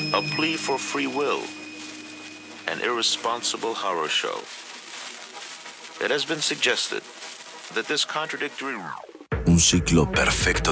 A plea for free will, an irresponsible horror show. It has been suggested that this contradictory... Un ciclo perfecto